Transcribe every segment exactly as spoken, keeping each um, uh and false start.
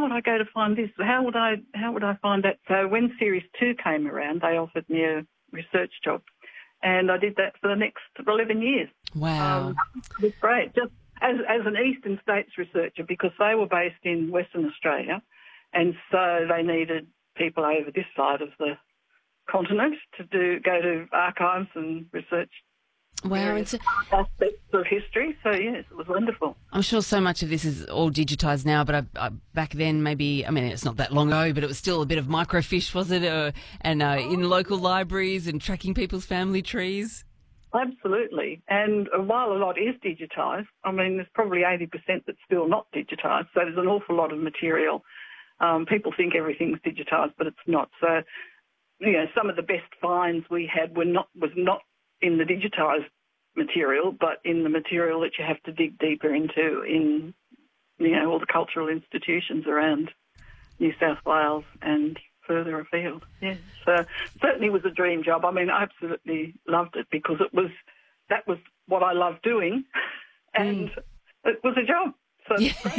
would I go to find this? How would I how would I find that? So when Series two came around, they offered me a research job, and I did that for the next eleven years. Wow. Um, it was great, just as, as an Eastern States researcher, because they were based in Western Australia, and so they needed people over this side of the continent to do go to archives and research Wow, it's a, aspects of history. So, yes, it was wonderful. I'm sure so much of this is all digitised now, but I, I, back then maybe, I mean, it's not that long ago, but it was still a bit of microfiche, was it? Uh, and uh, in local libraries and tracking people's family trees. Absolutely. And while a lot is digitised, I mean, there's probably eighty percent that's still not digitised. So there's an awful lot of material. Um, people think everything's digitised, but it's not. So, you know, some of the best finds we had were not was not in the digitised material, but in the material that you have to dig deeper into in, you know, all the cultural institutions around New South Wales and further afield. Yeah, so certainly was a dream job. I mean, I absolutely loved it because it was that was what I loved doing, and mm. it was a job. So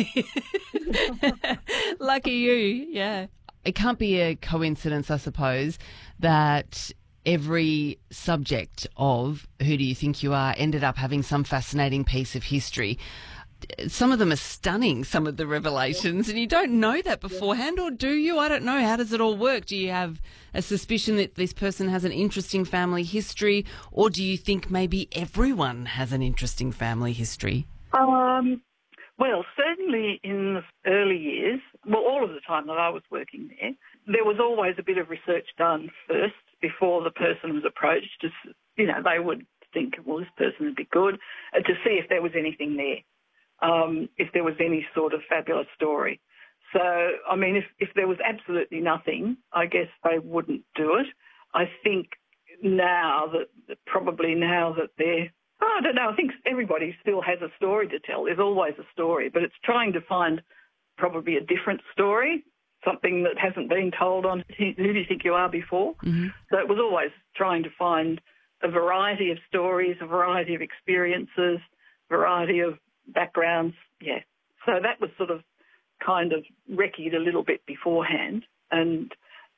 yeah. Lucky you, yeah. It can't be a coincidence, I suppose, that every subject of Who Do You Think You Are ended up having some fascinating piece of history. Some of them are stunning, some of the revelations, and you don't know that beforehand, or do you? I don't know. How does it all work? Do you have a suspicion that this person has an interesting family history, or do you think maybe everyone has an interesting family history? Um, well, certainly in the early years, well, all of the time that I was working there, there was always a bit of research done first before the person was approached. Just, you know, they would think, well, this person would be good, uh, to see if there was anything there. Um, if there was any sort of fabulous story. So, I mean, if, if there was absolutely nothing, I guess they wouldn't do it. I think now that, that probably now that they're, oh, I don't know, I think everybody still has a story to tell. There's always a story, but it's trying to find probably a different story, something that hasn't been told on Who Do You Think You Are before. Mm-hmm. So it was always trying to find a variety of stories, a variety of experiences, variety of backgrounds, yeah. So that was sort of kind of recce'd a little bit beforehand. And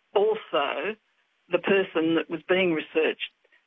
also the person that was being researched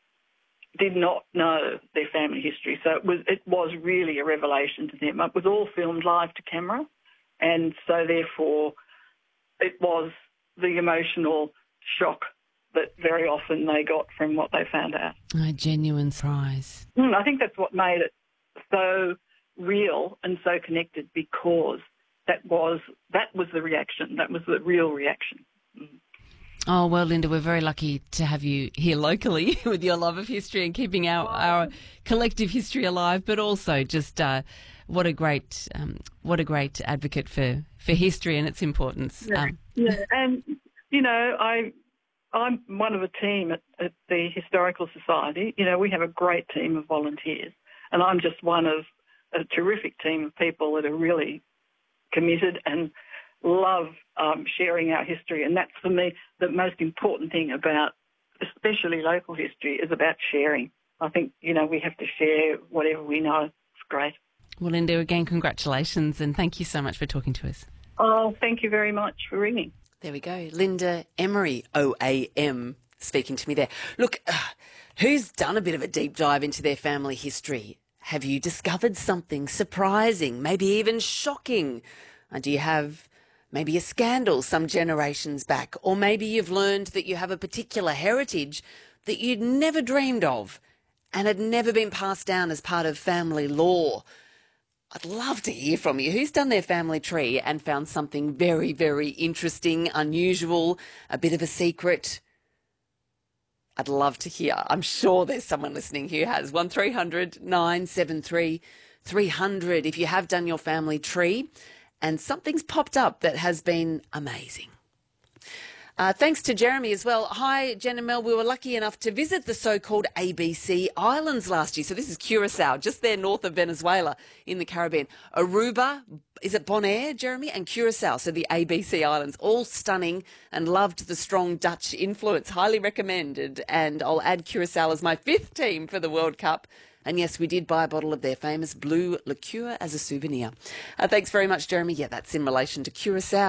did not know their family history. So it was it was really a revelation to them. It was all filmed live to camera, and so therefore it was the emotional shock that very often they got from what they found out. A genuine surprise. Mm, I think that's what made it so real and so connected, because that was that was the reaction. That was the real reaction. Mm. Oh, well, Linda, we're very lucky to have you here locally with your love of history and keeping our, our collective history alive, but also just uh, what a great um, what a great advocate for, for history and its importance. Yeah, um, yeah. And, you know, I, I'm one of a team at, at the Historical Society. You know, we have a great team of volunteers, and I'm just one of a terrific team of people that are really committed and love um, sharing our history. And that's, for me, the most important thing about, especially local history, is about sharing. I think, you know, we have to share whatever we know. It's great. Well, Linda, again, congratulations, and thank you so much for talking to us. Oh, thank you very much for ringing. There we go. Linda Emery, O A M, speaking to me there. Look, uh, who's done a bit of a deep dive into their family history? Have you discovered something surprising, maybe even shocking? Uh, do you have maybe a scandal some generations back? Or maybe you've learned that you have a particular heritage that you'd never dreamed of and had never been passed down as part of family law. I'd love to hear from you. Who's done their family tree and found something very, very interesting, unusual, a bit of a secret? I'd love to hear. I'm sure there's someone listening who has. one three hundred nine seven three three hundred if you have done your family tree and something's popped up that has been amazing. Uh, thanks to Jeremy as well. Hi, Jen and Mel. We were lucky enough to visit the so-called A B C Islands last year. So this is Curacao, just there north of Venezuela in the Caribbean. Aruba, is it Bonaire, Jeremy? And Curacao, so the A B C Islands. All stunning, and loved the strong Dutch influence. Highly recommended. And I'll add Curacao as my fifth team for the World Cup. And yes, we did buy a bottle of their famous blue liqueur as a souvenir. Uh, thanks very much, Jeremy. Yeah, that's in relation to Curacao.